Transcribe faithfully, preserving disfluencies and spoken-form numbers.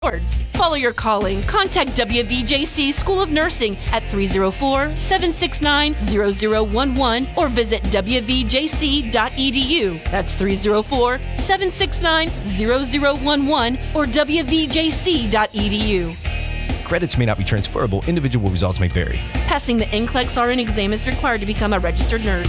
Awards. Follow your calling. Contact W V J C School of Nursing at three oh four, seven six nine, zero zero one one or visit w v j c dot e d u. That's three oh four, seven six nine, zero zero one one or w v j c dot e d u. Credits may not be transferable. Individual results may vary. Passing the N C L E X R N exam is required to become a registered nurse.